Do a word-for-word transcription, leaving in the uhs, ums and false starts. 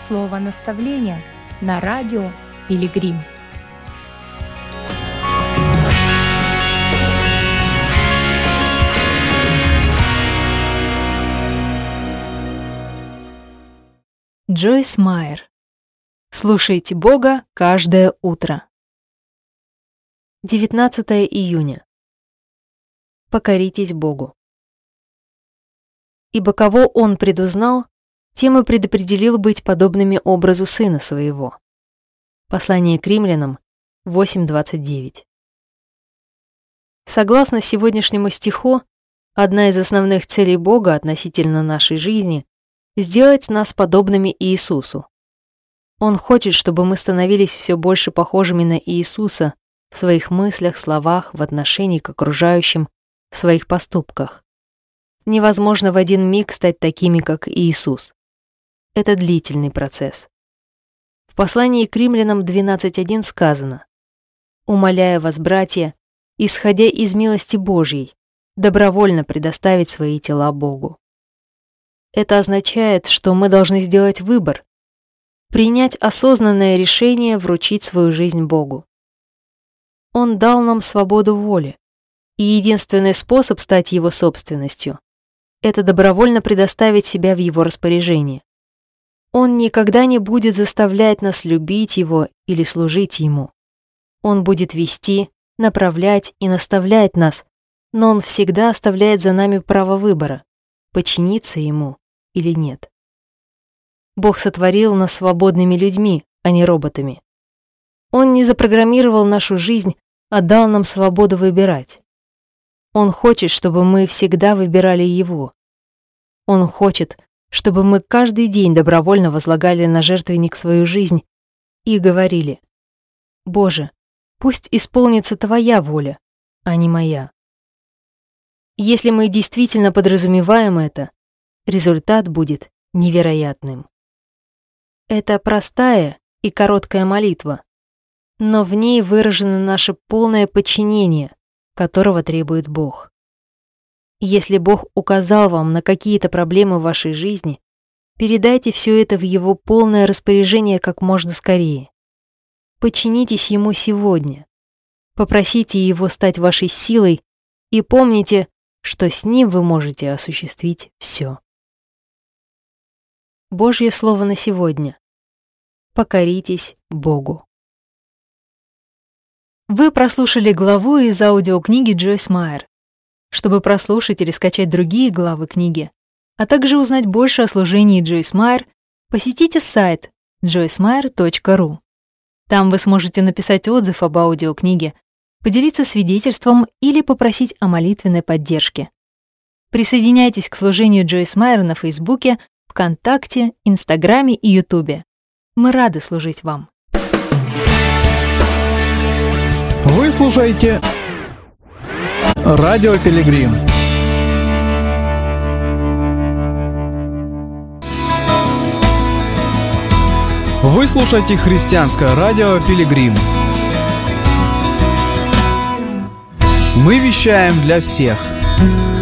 Слово наставления на радио Пилигрим. Джойс Майер. Слушайте Бога каждое утро. девятнадцатое июня. Покоритесь Богу. Ибо кого Он предузнал, тем и предопределил быть подобными образу Сына Своего. Послание к Римлянам восемь двадцать девять. Согласно сегодняшнему стиху, одна из основных целей Бога относительно нашей жизни – сделать нас подобными Иисусу. Он хочет, чтобы мы становились все больше похожими на Иисуса в своих мыслях, словах, в отношении к окружающим, в своих поступках. Невозможно в один миг стать такими, как Иисус. Это длительный процесс. В послании к Римлянам двенадцать один сказано: «Умоляю вас, братья, исходя из милости Божьей, добровольно предоставить свои тела Богу». Это означает, что мы должны сделать выбор, принять осознанное решение вручить свою жизнь Богу. Он дал нам свободу воли, и единственный способ стать Его собственностью – это добровольно предоставить себя в Его распоряжение. Он никогда не будет заставлять нас любить Его или служить Ему. Он будет вести, направлять и наставлять нас, но Он всегда оставляет за нами право выбора – подчиниться Ему или нет. Бог сотворил нас свободными людьми, а не роботами. Он не запрограммировал нашу жизнь, а дал нам свободу выбирать. Он хочет, чтобы мы всегда выбирали Его. Он хочет, чтобы мы каждый день добровольно возлагали на жертвенник свою жизнь и говорили: «Боже, пусть исполнится Твоя воля, а не моя». Если мы действительно подразумеваем это, результат будет невероятным. Это простая и короткая молитва, но в ней выражено наше полное подчинение, которого требует Бог. Если Бог указал вам на какие-то проблемы в вашей жизни, передайте все это в Его полное распоряжение как можно скорее. Подчинитесь Ему сегодня, попросите Его стать вашей силой и помните, что с Ним вы можете осуществить все. Божье слово на сегодня. Покоритесь Богу. Вы прослушали главу из аудиокниги Джойс Майер. Чтобы прослушать или скачать другие главы книги, а также узнать больше о служении Джойс Майер, посетите сайт джойс майер точка ру. Там вы сможете написать отзыв об аудиокниге, поделиться свидетельством или попросить о молитвенной поддержке. Присоединяйтесь к служению Джойс Майер на Фейсбуке, ВКонтакте, Инстаграме и Ютубе. Мы рады служить вам. Вы слушаете Радио Пилигрим. Вы слушаете христианское радио Пилигрим. Мы вещаем для всех.